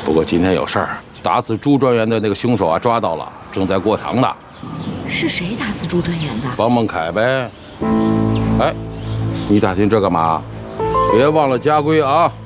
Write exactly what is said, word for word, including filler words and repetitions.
不过今天有事儿，打死朱专员的那个凶手啊抓到了，正在过堂呢。 是谁打死朱专员的？ 方孟凯呗。哎，你打听这干嘛？别忘了家规啊！